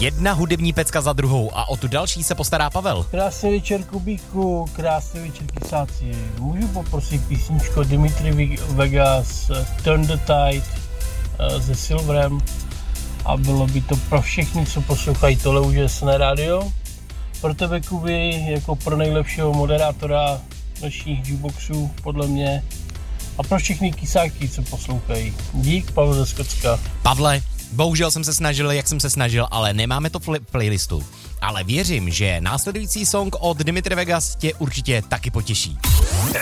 Jedna hudební pecka za druhou a o tu další se postará Pavel. Krásný večer Kubíku, krásný večer Kysáci. Můžu poprosit písničku Dimitri Vegas Turn the Tide se Silverem a bylo by to pro všechny, co poslouchají tohle úžasné rádio. Pro tebe, Kuby, jako pro nejlepšího moderátora dnešních jukeboxů, podle mě. A pro všechny kysáky, co poslouchají. Dík, Pavel ze Skotska. Pavle, bohužel jsem se snažil, jak jsem se snažil, ale nemáme to v playlistu. Ale věřím, že následující song od Dimitri Vegas tě určitě taky potěší.